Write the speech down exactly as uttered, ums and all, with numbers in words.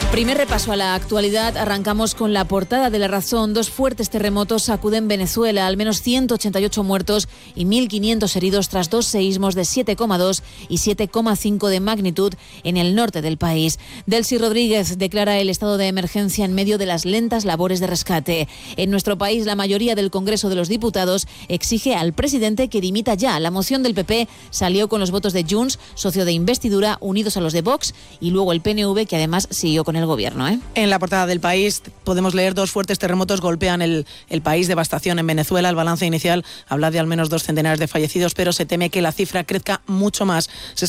Primer repaso a la actualidad. Arrancamos con la portada de La Razón. Dos fuertes terremotos sacuden Venezuela, al menos ciento ochenta y ocho muertos y mil quinientos heridos tras dos seísmos de siete coma dos y siete coma cinco de magnitud en el norte del país. Delcy Rodríguez declara el estado de emergencia en medio de las lentas labores de rescate. En nuestro país, la mayoría del Congreso de los Diputados exige al presidente que dimita ya. La moción del P P salió con los votos de Junts, socio de investidura, unidos a los de Vox, y luego el P N V, que además siguió con el gobierno. ¿eh? En la portada del País podemos leer: dos fuertes terremotos golpean el, el país, devastación en Venezuela. El balance inicial habla de al menos dos centenares de fallecidos, pero se teme que la cifra crezca mucho más.